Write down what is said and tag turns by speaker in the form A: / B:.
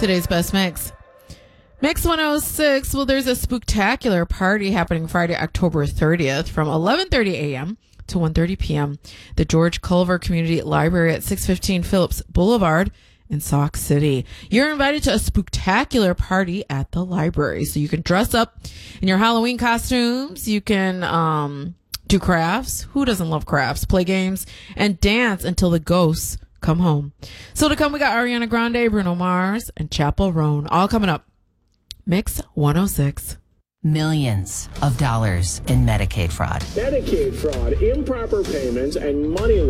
A: Today's best mix. Mix 106. Well, there's a spooktacular party happening Friday, October 30th from 11:30 a.m. to 1:30 p.m. The George Culver Community Library at 615 Phillips Boulevard in Sauk City. You're invited to a spooktacular party at the library. So you can dress up in your Halloween costumes. You can do crafts. Who doesn't love crafts? Play games and dance until the ghosts come home. So to come, we got Ariana Grande, Bruno Mars, and Chappell Roan. All coming up. Mix 106.
B: Millions of dollars in Medicaid fraud.
C: Medicaid fraud, improper payments, and money